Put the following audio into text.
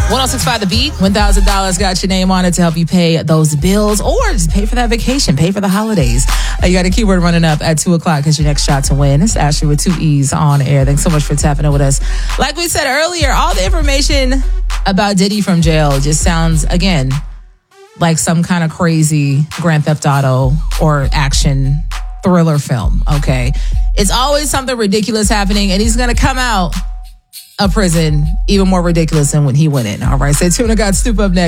1065 The Beat, $1,000 got your name on it to help you pay those bills or just pay for that vacation, pay for the holidays. You got a keyword running up at 2 o'clock because your next shot to win. It's Ashley with 2 E's on air. Thanks so much for tapping in with us. Like we said earlier, all the information about Diddy from jail just sounds, again, like some kind of crazy Grand Theft Auto or action thriller film, okay? It's always something ridiculous happening, and he's going to come out of prison even more ridiculous than when he went in. All right, stay tuned. I got Stoop up next.